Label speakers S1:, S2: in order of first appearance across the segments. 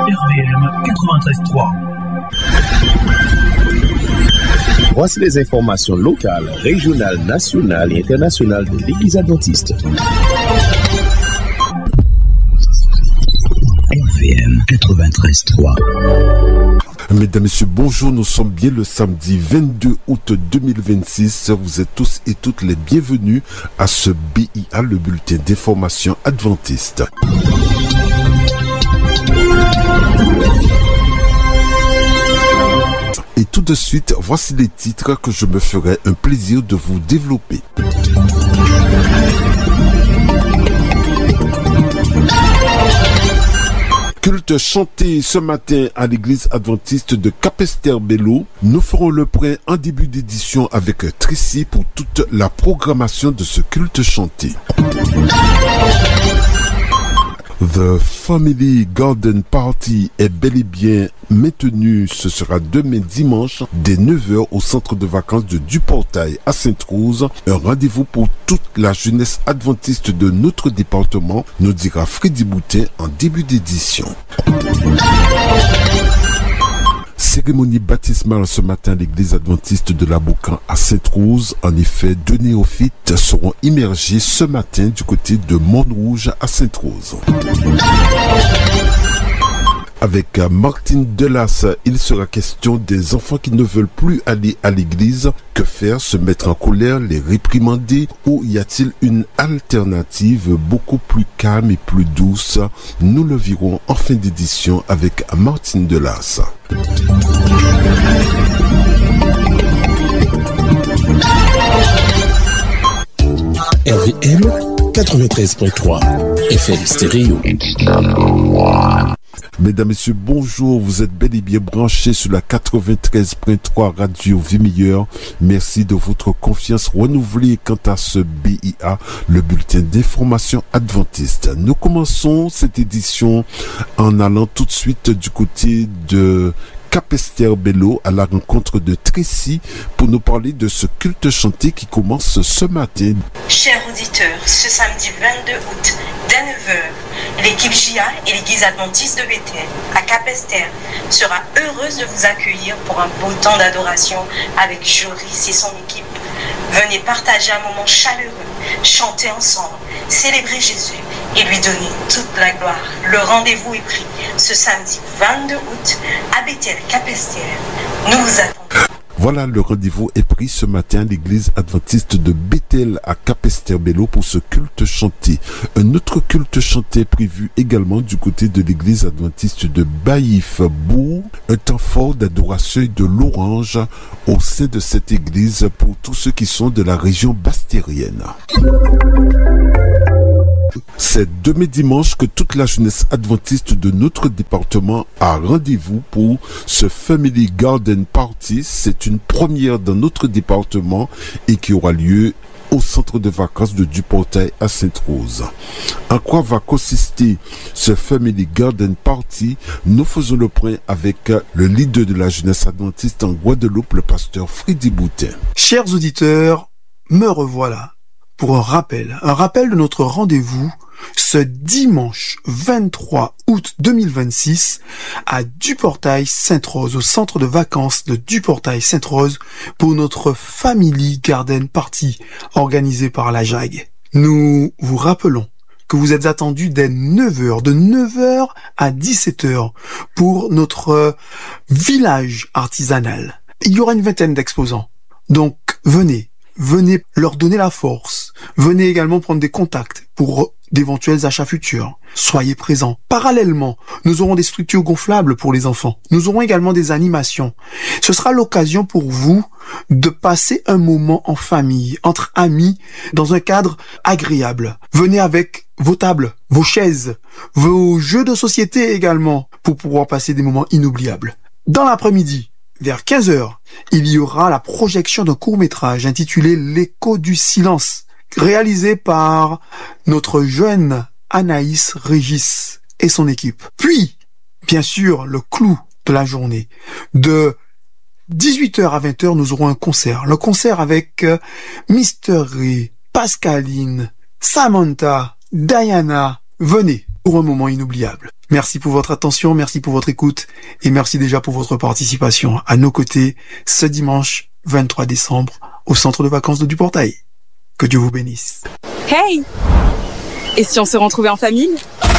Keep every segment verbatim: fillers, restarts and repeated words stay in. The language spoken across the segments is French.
S1: R V M quatre-vingt-treize trois.
S2: Voici les informations locales, régionales, nationales et internationales de l'Église adventiste.
S3: R V M quatre-vingt-treize trois.
S4: Mesdames, Messieurs, bonjour, nous sommes bien le samedi vingt-deux août deux mille vingt-six. Vous êtes tous et toutes les bienvenus à ce B I A, le bulletin d'information adventiste. Et tout de suite, voici les titres que je me ferai un plaisir de vous développer. Culte chanté ce matin à l'église adventiste de Capesterre-Belle-Eau. Nous ferons le point en début d'édition avec Tracy pour toute la programmation de ce culte chanté. The Family Garden Party est bel et bien maintenu. Ce sera demain dimanche dès neuf heures au centre de vacances de Duportail à Sainte-Rose. Un rendez-vous pour toute la jeunesse adventiste de notre département, nous dira Freddy Boutin en début d'édition. Cérémonie baptismale ce matin à l'église adventiste de la Boucan à Sainte-Rose. En effet, deux néophytes seront immergés ce matin du côté de Montrouge à Sainte-Rose. Avec Martine Delas, il sera question des enfants qui ne veulent plus aller à l'église. Que faire? Se mettre en colère, les réprimander? Ou y a-t-il une alternative beaucoup plus calme et plus douce? Nous le verrons en fin d'édition avec Martine Delas.
S3: R V M quatre-vingt-treize point trois F M Stéréo.
S4: Mesdames, Messieurs, bonjour, vous êtes bel et bien branchés sur la quatre-vingt-treize point trois Radio Vie Meilleure. Merci de votre confiance renouvelée quant à ce B I A, le bulletin d'information adventiste. Nous commençons cette édition en allant tout de suite du côté de Capesterre-Belle-Eau à la rencontre de Tracy pour nous parler de ce culte chanté qui commence ce matin.
S5: Chers auditeurs, ce samedi vingt-deux août, dès neuf heures, l'équipe J A et l'église adventiste de Bethel à Capesterre sera heureuse de vous accueillir pour un beau temps d'adoration avec Joris et son équipe. Venez partager un moment chaleureux, chanter ensemble, célébrer Jésus et lui donner toute la gloire. Le rendez-vous est pris ce samedi vingt-deux août à Bethel Capesterre. Nous vous attendons.
S4: Voilà, le rendez-vous est pris ce matin à l'église adventiste de Bethel à Capesterre-Belle-Eau pour ce culte chanté. Un autre culte chanté est prévu également du côté de l'église adventiste de Baïf-Bourg. Un temps fort d'adoration et de louange au sein de cette église pour tous ceux qui sont de la région bastérienne. C'est demain dimanche que toute la jeunesse adventiste de notre département a rendez-vous pour ce Family Garden Party. C'est une première dans notre département et qui aura lieu au centre de vacances de Duportail à Sainte-Rose. En quoi va consister ce Family Garden Party? Nous faisons le point avec le leader de la jeunesse adventiste en Guadeloupe, le pasteur Freddy Boutin.
S6: Chers auditeurs, me revoilà pour un rappel, un rappel de notre rendez-vous ce dimanche vingt-trois août deux mille vingt-six à Duportail-Sainte-Rose, au centre de vacances de Duportail-Sainte-Rose pour notre Family Garden Party organisé par la J A G. Nous vous rappelons que vous êtes attendus dès neuf heures, de neuf heures à dix-sept heures pour notre village artisanal. Il y aura une vingtaine d'exposants. Donc venez, venez leur donner la force. Venez également prendre des contacts pour d'éventuels achats futurs. Soyez présents. Parallèlement, nous aurons des structures gonflables pour les enfants. Nous aurons également des animations. Ce sera l'occasion pour vous de passer un moment en famille, entre amis, dans un cadre agréable. Venez avec vos tables, vos chaises, vos jeux de société également, pour pouvoir passer des moments inoubliables. Dans l'après-midi, vers quinze heures, il y aura la projection d'un court-métrage intitulé L'écho du silence, réalisé par notre jeune Anaïs Régis et son équipe. Puis, bien sûr, le clou de la journée. De dix-huit heures à vingt heures, nous aurons un concert. Le concert avec euh, Mister Ray, Pascaline, Samantha, Diana. Venez, pour un moment inoubliable. Merci pour votre attention, merci pour votre écoute et merci déjà pour votre participation à nos côtés ce dimanche vingt-trois décembre au centre de vacances de Duportail. Que Dieu vous bénisse.
S7: Hey! Et si on se retrouvait en famille?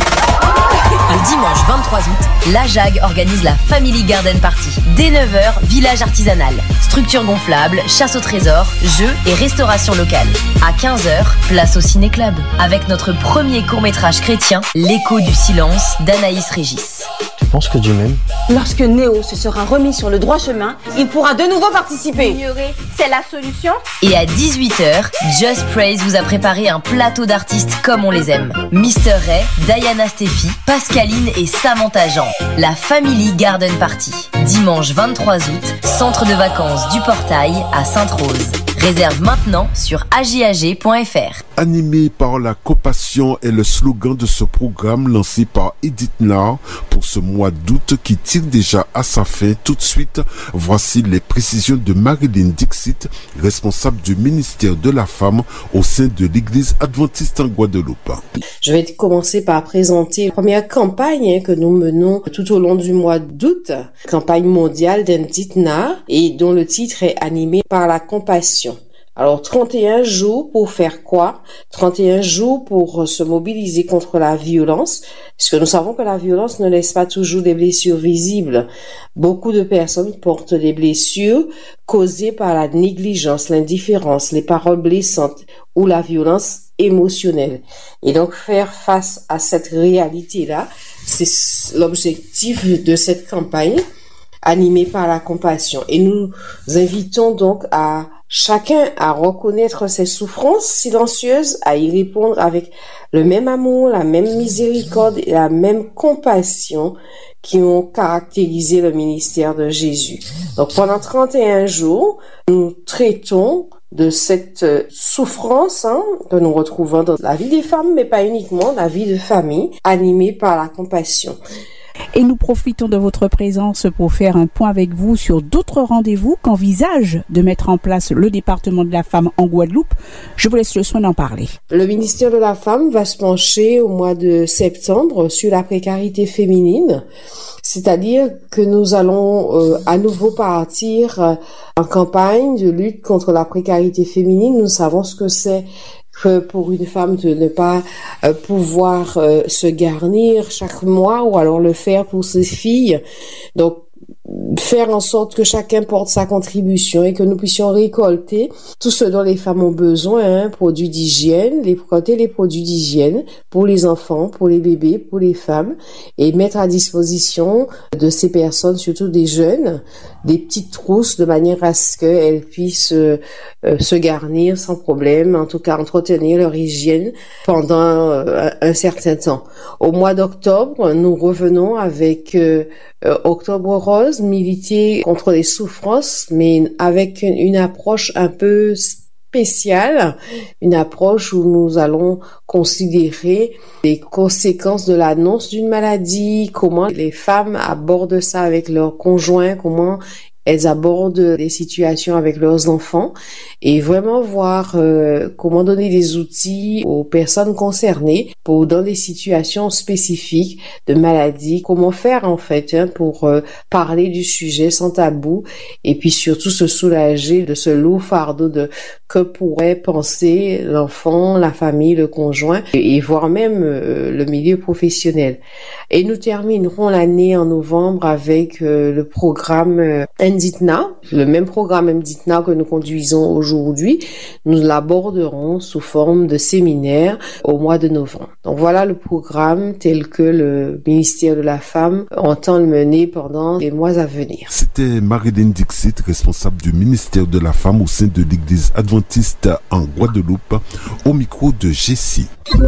S8: Le dimanche vingt-trois août, la J A G organise la Family Garden Party. Dès neuf heures, village artisanal, structure gonflable, chasse au trésor, jeux et restauration locale. À quinze heures, place au Ciné-Club, avec notre premier court-métrage chrétien, L'écho du silence d'Anaïs Régis.
S9: Tu penses que Dieu m'aime?
S10: Lorsque Néo se sera remis sur le droit chemin, il pourra de nouveau participer.
S11: Ignorer, c'est la solution.
S8: Et à dix-huit heures, Just Praise vous a préparé un plateau d'artistes comme on les aime. Mister Ray, Diana Steffi, Pascaline et Samantha Jean. La Family Garden Party. Dimanche vingt-trois août, centre de vacances du Portail à Sainte-Rose. Réserve maintenant sur a j a g point f r.
S4: Animé par la compassion est le slogan de ce programme lancé par Edith Nard pour ce mois d'août qui tire déjà à sa fin. Tout de suite, voici les précisions de Marilyn Dixit, responsable du ministère de la Femme au sein de l'Église adventiste en Guadeloupe.
S12: Je vais commencer par présenter la première campagne que nous menons tout au long du mois d'août, campagne mondiale d'Edith Nard et dont le titre est animé par la compassion. Alors, trente et un jours pour faire quoi? trente et un jours pour se mobiliser contre la violence, puisque nous savons que la violence ne laisse pas toujours des blessures visibles. Beaucoup de personnes portent des blessures causées par la négligence, l'indifférence, les paroles blessantes ou la violence émotionnelle. Et donc, faire face à cette réalité-là, c'est l'objectif de cette campagne animée par la compassion. Et nous invitons donc à chacun à reconnaître ses souffrances silencieuses, à y répondre avec le même amour, la même miséricorde et la même compassion qui ont caractérisé le ministère de Jésus. Donc pendant trente et un jours, nous traitons de cette souffrance hein, que nous retrouvons dans la vie des femmes, mais pas uniquement, la vie de famille, animée par la compassion.
S13: Et nous profitons de votre présence pour faire un point avec vous sur d'autres rendez-vous qu'envisage de mettre en place le département de la femme en Guadeloupe. Je vous laisse le soin d'en parler.
S12: Le ministère de la Femme va se pencher au mois de septembre sur la précarité féminine, c'est-à-dire que nous allons euh, à nouveau partir euh, en campagne de lutte contre la précarité féminine. Nous savons ce que c'est que pour une femme de ne pas euh, pouvoir euh, se garnir chaque mois ou alors le faire pour ses filles. Donc, faire en sorte que chacun porte sa contribution et que nous puissions récolter tout ce dont les femmes ont besoin, hein, produits d'hygiène, les récolter les produits d'hygiène pour les enfants, pour les bébés, pour les femmes et mettre à disposition de ces personnes, surtout des jeunes, des petites trousses de manière à ce qu'elles puissent euh, euh, se garnir sans problème, en tout cas entretenir leur hygiène pendant euh, un certain temps. Au mois d'octobre, nous revenons avec euh, euh, Octobre Rose, militer contre les souffrances, mais avec une, une approche un peu spéciale, une approche où nous allons considérer les conséquences de l'annonce d'une maladie, comment les femmes abordent ça avec leurs conjoints, comment elles abordent les situations avec leurs enfants et vraiment voir euh, comment donner des outils aux personnes concernées pour dans des situations spécifiques de maladie, comment faire en fait hein, pour euh, parler du sujet sans tabou et puis surtout se soulager de ce lourd fardeau de que pourrait penser l'enfant, la famille, le conjoint et, et voire même euh, le milieu professionnel. Et nous terminerons l'année en novembre avec euh, le programme euh, Nditna, le même programme Nditna que nous conduisons aujourd'hui, nous l'aborderons sous forme de séminaire au mois de novembre. Donc voilà le programme tel que le ministère de la Femme entend le mener pendant les mois à venir.
S4: C'était Marilyn Dixit, responsable du ministère de la Femme au sein de l'Église adventiste en Guadeloupe, au micro de Jessie.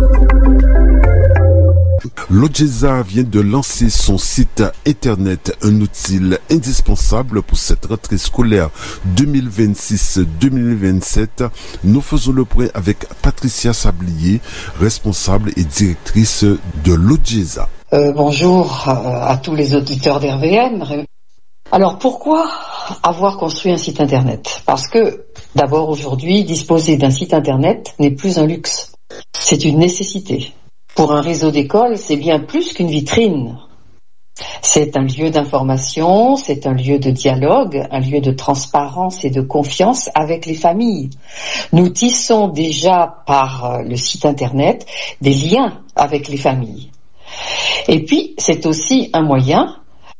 S4: L'Odjeza vient de lancer son site internet, un outil indispensable pour cette rentrée scolaire deux mille vingt-six deux mille vingt-sept. Nous faisons le point avec Patricia Sablier, responsable et directrice de l'Odjeza.
S14: Euh, bonjour à, à tous les auditeurs d'R V M. Alors pourquoi avoir construit un site internet? Parce que d'abord aujourd'hui, disposer d'un site internet n'est plus un luxe, c'est une nécessité. Pour un réseau d'écoles, c'est bien plus qu'une vitrine. C'est un lieu d'information, c'est un lieu de dialogue, un lieu de transparence et de confiance avec les familles. Nous tissons déjà par le site internet des liens avec les familles. Et puis, c'est aussi un moyen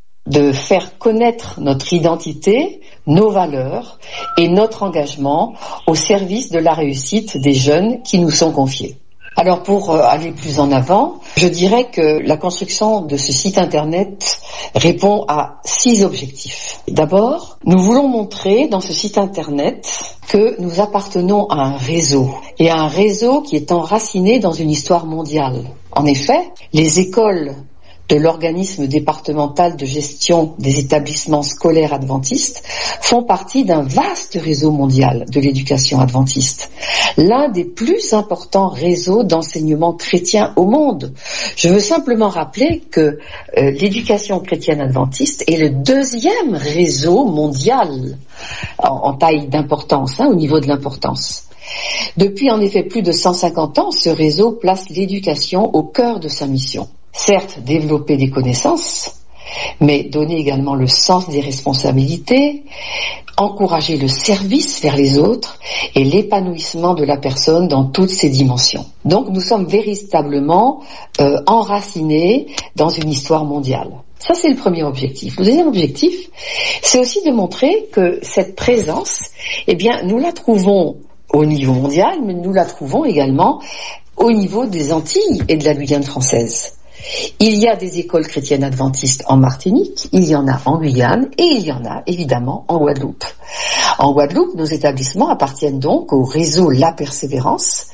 S14: de faire connaître notre identité, nos valeurs et notre engagement au service de la réussite des jeunes qui nous sont confiés. Alors pour aller plus en avant, je dirais que la construction de ce site internet répond à six objectifs. D'abord, nous voulons montrer dans ce site internet que nous appartenons à un réseau, et à un réseau qui est enraciné dans une histoire mondiale. En effet, les écoles de l'organisme départemental de gestion des établissements scolaires adventistes font partie d'un vaste réseau mondial de l'éducation adventiste, l'un des plus importants réseaux d'enseignement chrétien au monde. Je veux simplement rappeler que euh, l'éducation chrétienne adventiste est le deuxième réseau mondial en, en taille d'importance, hein, au niveau de l'importance. Depuis en effet plus de cent cinquante ans, ce réseau place l'éducation au cœur de sa mission. Certes, développer des connaissances, mais donner également le sens des responsabilités, encourager le service vers les autres et l'épanouissement de la personne dans toutes ses dimensions. Donc nous sommes véritablement euh, enracinés dans une histoire mondiale. Ça, c'est le premier objectif. Le deuxième objectif, c'est aussi de montrer que cette présence, eh bien, nous la trouvons au niveau mondial, mais nous la trouvons également au niveau des Antilles et de la Guyane française. Il y a des écoles chrétiennes adventistes en Martinique, il y en a en Guyane et il y en a évidemment en Guadeloupe. En Guadeloupe, nos établissements appartiennent donc au réseau La Persévérance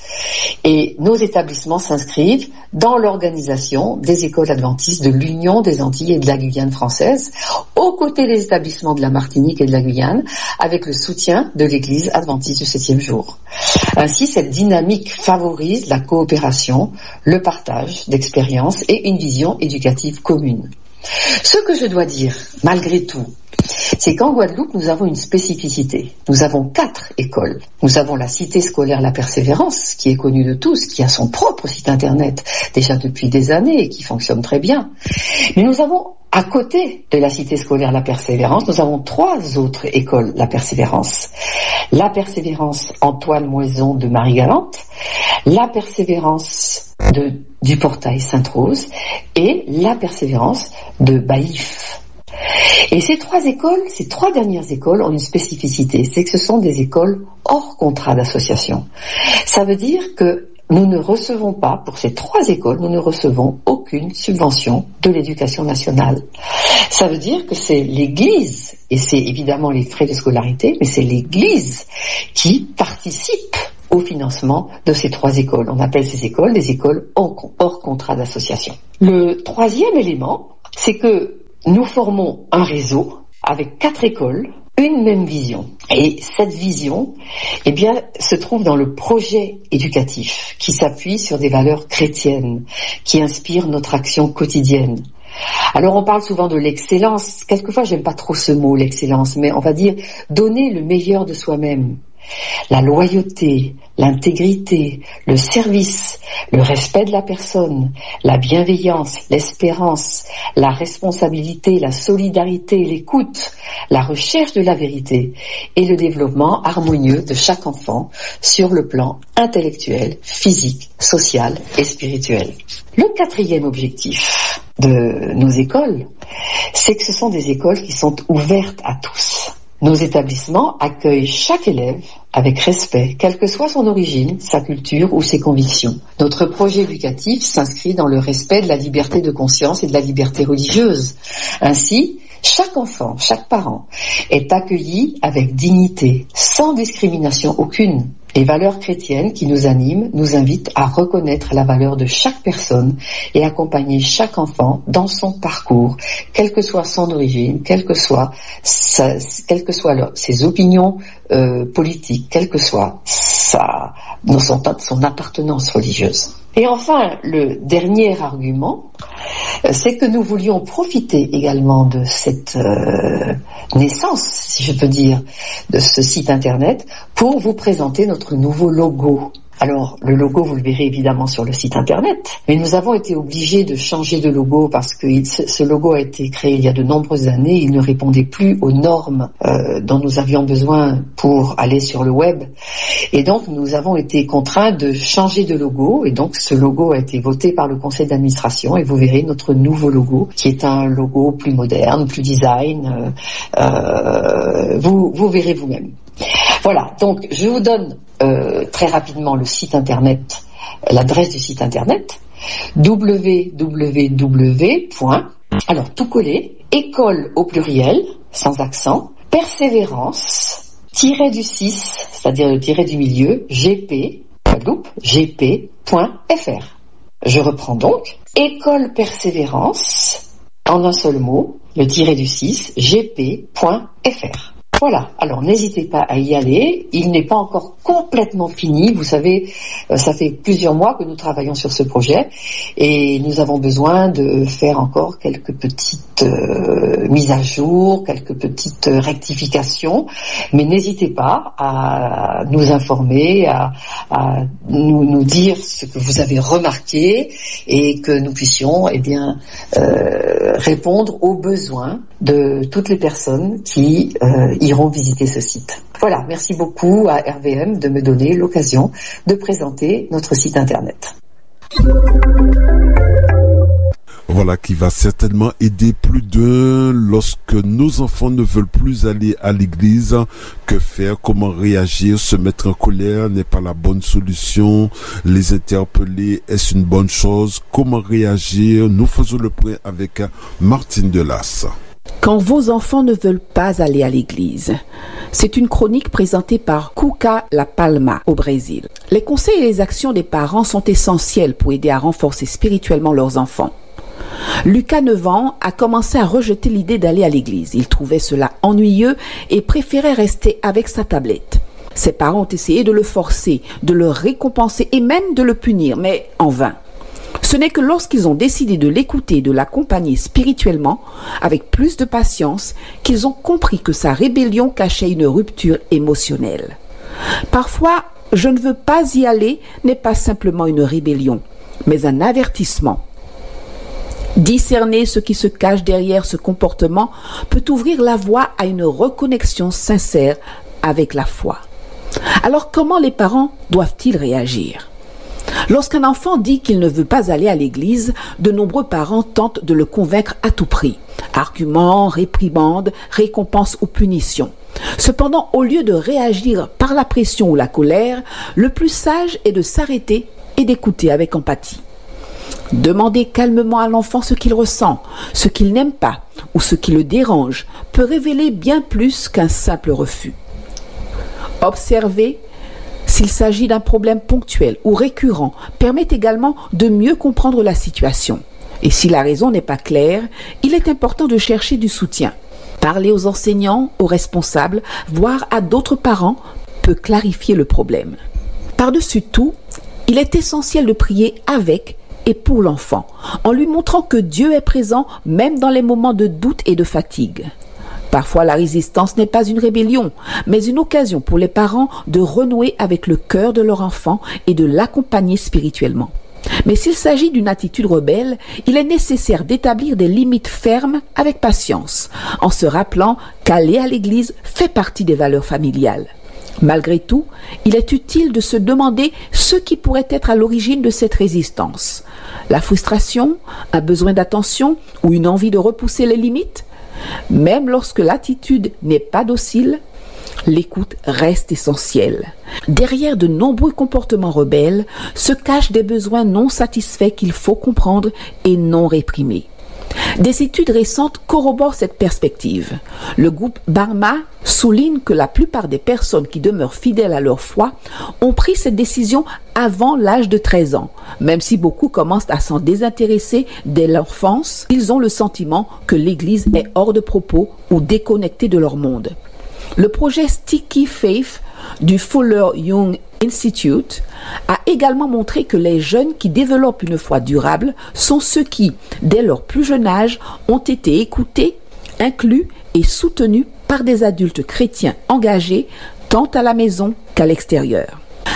S14: et nos établissements s'inscrivent dans l'organisation des écoles adventistes de l'Union des Antilles et de la Guyane française, aux côtés des établissements de la Martinique et de la Guyane, avec le soutien de l'Église adventiste du septième jour. Ainsi, cette dynamique favorise la coopération, le partage d'expériences et une vision éducative commune. Ce que je dois dire, malgré tout, c'est qu'en Guadeloupe, nous avons une spécificité. Nous avons quatre écoles. Nous avons la Cité scolaire La Persévérance, qui est connue de tous, qui a son propre site internet déjà depuis des années et qui fonctionne très bien. Mais nous avons, à côté de la Cité scolaire La Persévérance, nous avons trois autres écoles La Persévérance. La Persévérance Antoine Moison de Marie-Galante, La Persévérance de, du Portail Sainte-Rose et La Persévérance de Baïf. Et ces trois écoles, ces trois dernières écoles ont une spécificité, c'est que ce sont des écoles hors contrat d'association. Ça veut dire que nous ne recevons pas, pour ces trois écoles, nous ne recevons aucune subvention de l'éducation nationale. Ça veut dire que c'est l'Église, et c'est évidemment les frais de scolarité, mais c'est l'Église qui participe au financement de ces trois écoles. On appelle ces écoles des écoles hors contrat d'association. Le troisième élément, c'est que nous formons un réseau avec quatre écoles, une même vision. Et cette vision, eh bien, se trouve dans le projet éducatif qui s'appuie sur des valeurs chrétiennes, qui inspirent notre action quotidienne. Alors on parle souvent de l'excellence. Quelquefois, j'aime pas trop ce mot, l'excellence, mais on va dire donner le meilleur de soi-même. La loyauté, l'intégrité, le service, le respect de la personne, la bienveillance, l'espérance, la responsabilité, la solidarité, l'écoute, la recherche de la vérité et le développement harmonieux de chaque enfant sur le plan intellectuel, physique, social et spirituel. Le quatrième objectif de nos écoles, c'est que ce sont des écoles qui sont ouvertes à tous. Nos établissements accueillent chaque élève avec respect, quelle que soit son origine, sa culture ou ses convictions. Notre projet éducatif s'inscrit dans le respect de la liberté de conscience et de la liberté religieuse. Ainsi, chaque enfant, chaque parent est accueilli avec dignité, sans discrimination aucune. Les valeurs chrétiennes qui nous animent nous invitent à reconnaître la valeur de chaque personne et accompagner chaque enfant dans son parcours, quelle que soit son origine, quelle que soit sa, quelles que soient leur, ses opinions euh, politiques, quelle que soit sa, son, son appartenance religieuse. Et enfin, le dernier argument, c'est que nous voulions profiter également de cette euh, naissance, si je peux dire, de ce site internet, pour vous présenter notre nouveau logo. Alors, le logo, vous le verrez évidemment sur le site internet, mais nous avons été obligés de changer de logo parce que il, ce logo a été créé il y a de nombreuses années, il ne répondait plus aux normes euh, dont nous avions besoin pour aller sur le web. Et donc, nous avons été contraints de changer de logo, et donc ce logo a été voté par le conseil d'administration, et vous verrez notre nouveau logo, qui est un logo plus moderne, plus design, euh, euh, vous, vous verrez vous-même. Voilà, donc je vous donne euh, très rapidement le site internet, l'adresse du site internet, w w w. Alors tout collé, école au pluriel, sans accent, persévérance, tiré du six, c'est-à-dire le tiré du milieu, gp, Guadeloupe, gp.fr. Je reprends donc, école persévérance, en un seul mot, le tiré du six, gp.fr. Voilà, alors n'hésitez pas à y aller, il n'est pas encore complètement fini, vous savez, ça fait plusieurs mois que nous travaillons sur ce projet et nous avons besoin de faire encore quelques petites euh, mises à jour, quelques petites rectifications, mais n'hésitez pas à nous informer, à, à nous, nous dire ce que vous avez remarqué et que nous puissions eh bien, euh, répondre aux besoins de toutes les personnes qui euh, iront visiter ce site. Voilà, merci beaucoup à R V M de me donner l'occasion de présenter notre site internet.
S4: Voilà, qui va certainement aider plus d'un lorsque nos enfants ne veulent plus aller à l'église. Que faire? Comment réagir? Se mettre en colère n'est pas la bonne solution. Les interpeller, est-ce une bonne chose? Comment réagir? Nous faisons le point avec Martine Delas.
S9: Quand vos enfants ne veulent pas aller à l'église. C'est une chronique présentée par Cuca La Palma au Brésil. Les conseils et les actions des parents sont essentiels pour aider à renforcer spirituellement leurs enfants. Lucas, neuf ans, a commencé à rejeter l'idée d'aller à l'église. Il trouvait cela ennuyeux et préférait rester avec sa tablette. Ses parents ont essayé de le forcer, de le récompenser et même de le punir, mais en vain. Ce n'est que lorsqu'ils ont décidé de l'écouter et de l'accompagner spirituellement, avec plus de patience, qu'ils ont compris que sa rébellion cachait une rupture émotionnelle. Parfois, je ne veux pas y aller n'est pas simplement une rébellion, mais un avertissement. Discerner ce qui se cache derrière ce comportement peut ouvrir la voie à une reconnexion sincère avec la foi. Alors comment les parents doivent-ils réagir ? Lorsqu'un enfant dit qu'il ne veut pas aller à l'église, de nombreux parents tentent de le convaincre à tout prix. Arguments, réprimandes, récompenses ou punitions. Cependant, au lieu de réagir par la pression ou la colère, le plus sage est de s'arrêter et d'écouter avec empathie. Demander calmement à l'enfant ce qu'il ressent, ce qu'il n'aime pas ou ce qui le dérange peut révéler bien plus qu'un simple refus. Observer s'il s'agit d'un problème ponctuel ou récurrent permet également de mieux comprendre la situation. Et si la raison n'est pas claire, il est important de chercher du soutien. Parler aux enseignants, aux responsables, voire à d'autres parents peut clarifier le problème. Par-dessus tout, il est essentiel de prier avec et pour l'enfant, en lui montrant que Dieu est présent même dans les moments de doute et de fatigue. Parfois, la résistance n'est pas une rébellion, mais une occasion pour les parents de renouer avec le cœur de leur enfant et de l'accompagner spirituellement. Mais s'il s'agit d'une attitude rebelle, il est nécessaire d'établir des limites fermes avec patience, en se rappelant qu'aller à l'église fait partie des valeurs familiales. Malgré tout, il est utile de se demander ce qui pourrait être à l'origine de cette résistance. La frustration, un besoin d'attention ou une envie de repousser les limites ? Même lorsque l'attitude n'est pas docile, l'écoute reste essentielle. Derrière de nombreux comportements rebelles se cachent des besoins non satisfaits qu'il faut comprendre et non réprimer. Des études récentes corroborent cette perspective. Le groupe Barma souligne que la plupart des personnes qui demeurent fidèles à leur foi ont pris cette décision avant l'âge de treize ans. Même si beaucoup commencent à s'en désintéresser dès l'enfance, ils ont le sentiment que l'Église est hors de propos ou déconnectée de leur monde. Le projet Sticky Faith du Fuller Young Institute a également montré que les jeunes qui développent une foi durable sont ceux qui, dès leur plus jeune âge, ont été écoutés, inclus et soutenus par des adultes chrétiens engagés tant à la maison qu'à l'extérieur.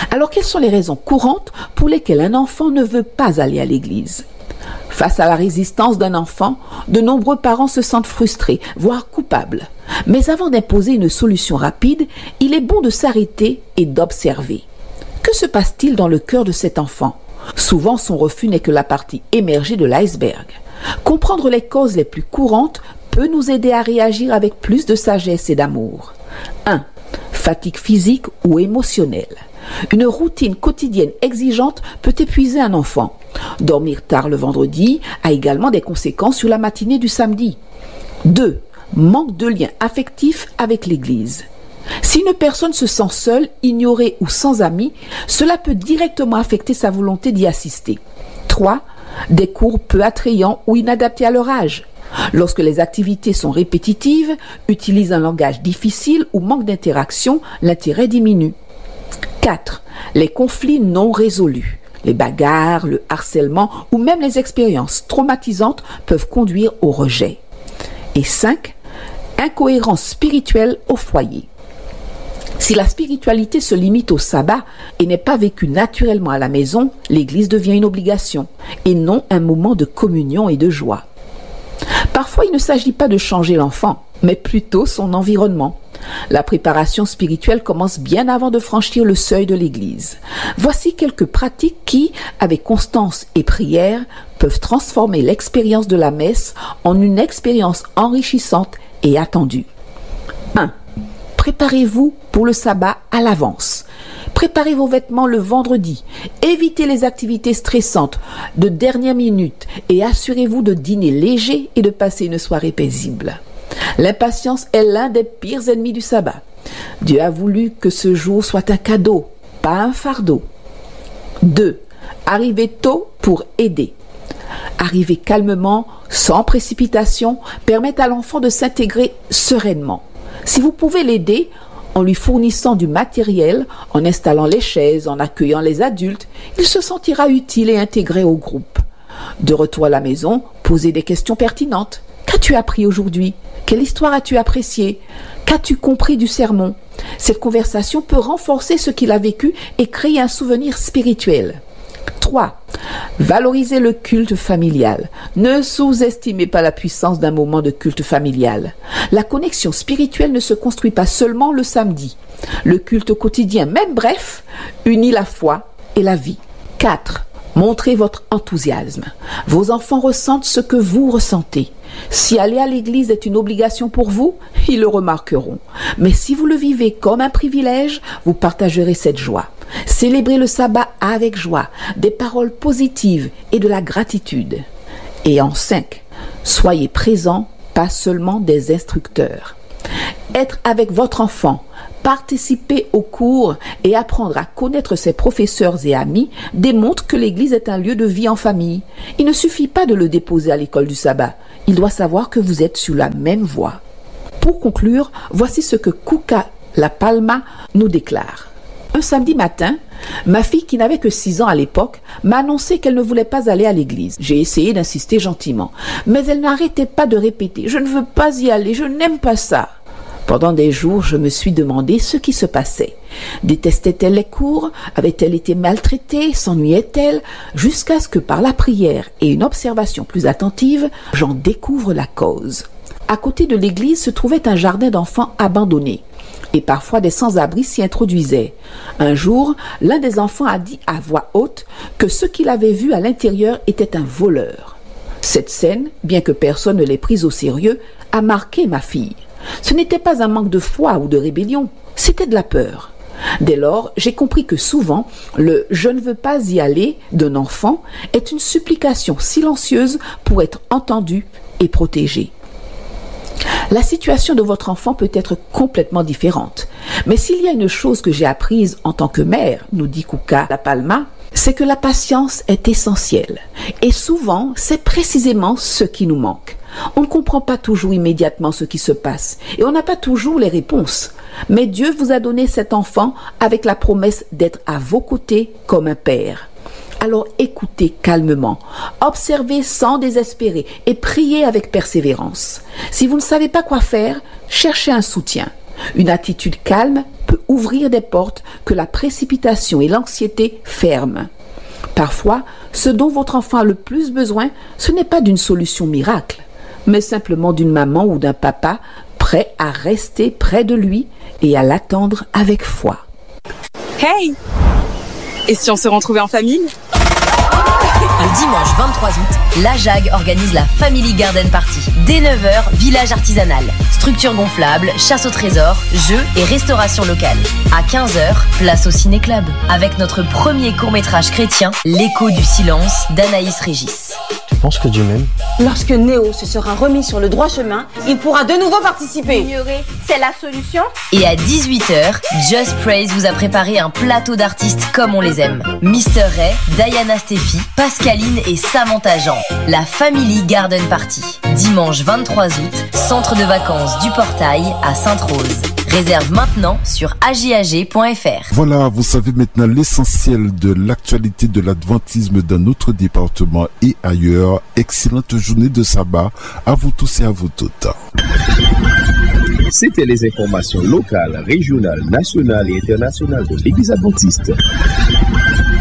S9: Alors, quelles sont les raisons courantes pour lesquelles un enfant ne veut pas aller à l'église? Face à la résistance d'un enfant, de nombreux parents se sentent frustrés, voire coupables. Mais avant d'imposer une solution rapide, il est bon de s'arrêter et d'observer. Que se passe-t-il dans le cœur de cet enfant? Souvent, son refus n'est que la partie émergée de l'iceberg. Comprendre les causes les plus courantes peut nous aider à réagir avec plus de sagesse et d'amour. un. Fatigue physique ou émotionnelle. Une routine quotidienne exigeante peut épuiser un enfant. Dormir tard le vendredi a également des conséquences sur la matinée du samedi. deux. Manque de lien affectif avec l'Église. Si une personne se sent seule, ignorée ou sans amis, cela peut directement affecter sa volonté d'y assister. trois. Des cours peu attrayants ou inadaptés à leur âge. Lorsque les activités sont répétitives, utilisent un langage difficile ou manquent d'interaction, l'intérêt diminue. quatre. Les conflits non résolus. Les bagarres, le harcèlement ou même les expériences traumatisantes peuvent conduire au rejet. Et cinq. Incohérence spirituelle au foyer. Si la spiritualité se limite au sabbat et n'est pas vécue naturellement à la maison, l'église devient une obligation et non un moment de communion et de joie. Parfois, il ne s'agit pas de changer l'enfant, mais plutôt son environnement. La préparation spirituelle commence bien avant de franchir le seuil de l'église. Voici quelques pratiques qui, avec constance et prière, peuvent transformer l'expérience de la messe en une expérience enrichissante et attendue. un. Préparez-vous pour le sabbat à l'avance. Préparez vos vêtements le vendredi. Évitez les activités stressantes de dernière minute et assurez-vous de dîner léger et de passer une soirée paisible. L'impatience est l'un des pires ennemis du sabbat. Dieu a voulu que ce jour soit un cadeau, pas un fardeau. deux. Arrivez tôt pour aider. Arriver calmement, sans précipitation, permet à l'enfant de s'intégrer sereinement. Si vous pouvez l'aider, en lui fournissant du matériel, en installant les chaises, en accueillant les adultes, il se sentira utile et intégré au groupe. De retour à la maison, posez des questions pertinentes. Qu'as-tu appris aujourd'hui? Quelle histoire as-tu appréciée? Qu'as-tu compris du sermon? Cette conversation peut renforcer ce qu'il a vécu et créer un souvenir spirituel. trois. Valorisez le culte familial. Ne sous-estimez pas la puissance d'un moment de culte familial. La connexion spirituelle ne se construit pas seulement le samedi. Le culte quotidien, même bref, unit la foi et la vie. quatre. Montrez votre enthousiasme. Vos enfants ressentent ce que vous ressentez. Si aller à l'église est une obligation pour vous, ils le remarqueront. Mais si vous le vivez comme un privilège, vous partagerez cette joie. Célébrez le sabbat avec joie, des paroles positives et de la gratitude. Et en cinq, soyez présents, pas seulement des instructeurs. Être avec votre enfant, participer aux cours et apprendre à connaître ses professeurs et amis démontre que l'église est un lieu de vie en famille. Il ne suffit pas de le déposer à l'école du sabbat. Il doit savoir que vous êtes sur la même voie. Pour conclure, voici ce que Kuka La Palma nous déclare. Un samedi matin, ma fille, qui n'avait que six ans à l'époque, m'a annoncé qu'elle ne voulait pas aller à l'église. J'ai essayé d'insister gentiment, mais elle n'arrêtait pas de répéter « Je ne veux pas y aller, je n'aime pas ça ». Pendant des jours, je me suis demandé ce qui se passait. Détestait-elle les cours? Avait-elle été maltraitée? S'ennuyait-elle? Jusqu'à ce que par la prière et une observation plus attentive, j'en découvre la cause. À côté de l'église se trouvait un jardin d'enfants abandonné. Et parfois des sans-abri s'y introduisaient. Un jour, l'un des enfants a dit à voix haute que ce qu'il avait vu à l'intérieur était un voleur. Cette scène, bien que personne ne l'ait prise au sérieux, a marqué ma fille. Ce n'était pas un manque de foi ou de rébellion, c'était de la peur. Dès lors, j'ai compris que souvent, le « je ne veux pas y aller » d'un enfant est une supplication silencieuse pour être entendue et protégée. La situation de votre enfant peut être complètement différente. Mais s'il y a une chose que j'ai apprise en tant que mère, nous dit Kuka La Palma, c'est que la patience est essentielle. Et souvent, c'est précisément ce qui nous manque. On ne comprend pas toujours immédiatement ce qui se passe et on n'a pas toujours les réponses. Mais Dieu vous a donné cet enfant avec la promesse d'être à vos côtés comme un père. Alors écoutez calmement, observez sans désespérer et priez avec persévérance. Si vous ne savez pas quoi faire, cherchez un soutien. Une attitude calme peut ouvrir des portes que la précipitation et l'anxiété ferment. Parfois, ce dont votre enfant a le plus besoin, ce n'est pas d'une solution miracle, mais simplement d'une maman ou d'un papa prêt à rester près de lui et à l'attendre avec foi.
S7: Hey! Et si on se retrouvait en famille?
S8: Le dimanche vingt-trois août, la J A G organise la Family Garden Party. Dès neuf heures, village artisanal, structure gonflable, chasse au trésor, jeux et restauration locale. À quinze heures, place au ciné-club, avec notre premier court-métrage chrétien, L'écho du silence d'Anaïs Régis.
S11: Tu penses que Dieu m'aime?
S10: Lorsque Néo se sera remis sur le droit chemin, il pourra de nouveau participer.
S15: Ignorer, c'est la solution.
S8: Et à dix-huit heures, Just Praise vous a préparé un plateau d'artistes comme on les aime. mister Ray, Diana Steffi, Pascaline et Samantha Jean. La Family Garden Party. Dimanche vingt-trois août, centre de vacances du Portail à Sainte-Rose. Réserve maintenant sur a j a g point f r.
S4: Voilà, vous savez maintenant l'essentiel de l'actualité de l'adventisme dans notre département et ailleurs. Excellente journée de sabbat à vous tous et à vous toutes.
S2: C'était les informations locales, régionales, nationales et internationales de l'Église adventiste.